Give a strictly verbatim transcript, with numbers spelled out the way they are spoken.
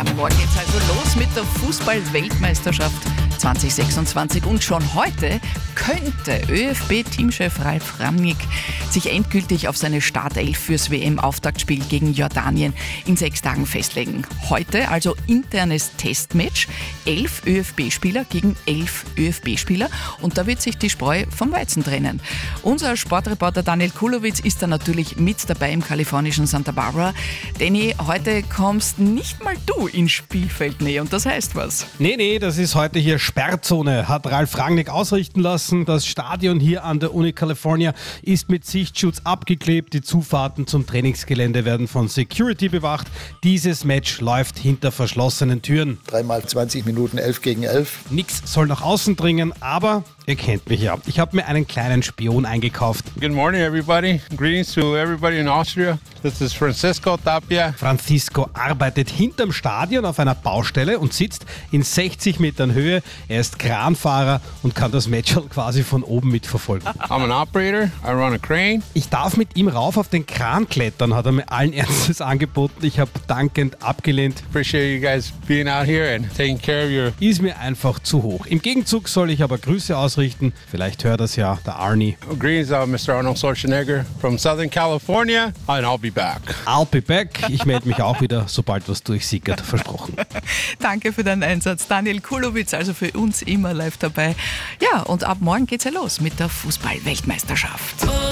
Ja, morgen geht's also los mit der Fußball-Weltmeisterschaft zwanzig sechsundzwanzig und schon heute könnte ÖFB-Teamchef Ralf Rangnick sich endgültig auf seine Startelf fürs W M-Auftaktspiel gegen Jordanien in sechs Tagen festlegen. Heute also internes Testmatch, elf ÖFB-Spieler gegen elf ÖFB-Spieler und da wird sich die Spreu vom Weizen trennen. Unser Sportreporter Daniel Kulowitz ist da natürlich mit dabei im kalifornischen Santa Barbara. Danny, heute kommst nicht mal du in Spielfeldnähe und das heißt was? Nee, nee, das ist heute hier Sperrzone, hat Ralf Rangnick ausrichten lassen. Das Stadion hier an der Uni California ist mit Sichtschutz abgeklebt. Die Zufahrten zum Trainingsgelände werden von Security bewacht. Dieses Match läuft hinter verschlossenen Türen. Dreimal zwanzig Minuten, elf gegen elf. Nix soll nach außen dringen, aber ihr kennt mich ja. Ich habe mir einen kleinen Spion eingekauft. Good morning, everybody. Greetings to everybody in Austria. This is Francisco Tapia. Francisco arbeitet hinterm Stadion auf einer Baustelle und sitzt in sechzig Metern Höhe. Er ist Kranfahrer und kann das Match quasi von oben mitverfolgen. I'm an operator. I run a crane. Ich darf mit ihm rauf auf den Kran klettern, hat er mir allen Ernstes angeboten. Ich habe dankend abgelehnt. Appreciate you guys being out here and taking care of your... Ist mir einfach zu hoch. Im Gegenzug soll ich aber Grüße ausrichten. Vielleicht hört das ja der Arnie. Greetings, uh, Mister Arnold Schwarzenegger from Southern California and I'll be back. I'll be back. Ich melde mich auch wieder, sobald was durchsickert. Versprochen. Danke für deinen Einsatz. Daniel Kulowitz, also für uns immer live dabei. Ja, und ab morgen geht's ja los mit der Fußball-Weltmeisterschaft.